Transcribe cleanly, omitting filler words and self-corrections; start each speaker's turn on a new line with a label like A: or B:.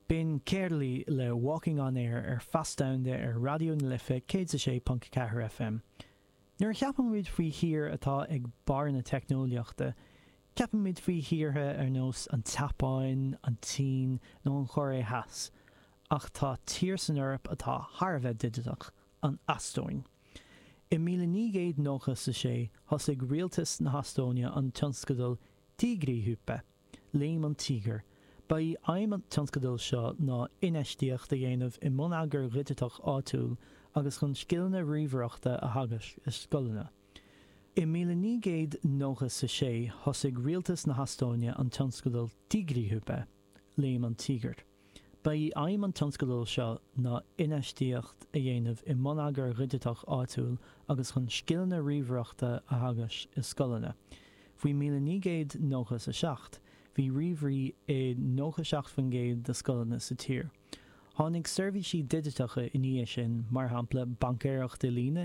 A: Bín Céirlí le Walking on Air fastdownde Radio na Lifa 106.4 FM. Nuair cheapan muid faoi hir atá ag bar na technoliaachta, ceapan muid faoi hirthe nós an tapáin, an tín, nó an choré has, ach tá tír san Eorp atá Harbheith didideach an astóin. I 1996 thosaigh rialtas na Hastóine an tionscadal Tigríthúpa, Léim an Tíger, ba í aim an tionscadal seo ná inéistíocht a dhéanamh I mbun agur riditeach áitiúil agus chun scileanna ríomhaireachta a thagas I scoileanna. I 1996 thosaigh rialtas na Hastóine an tionscadal Tigríthúpa, Léim an Tíger. Ba í aim an tionscadal seo ná inéistíocht a dhéanamh I mbun agur riditeach áitiúil agus chun scileanna ríomhaireachta a thagas I scoileanna. Faoi 1997, bhí riomhrí I 97 de scoileanna sa tír. Tháinig seirbhísí diditeacha in níos sin mar shampla bancéireacht de líne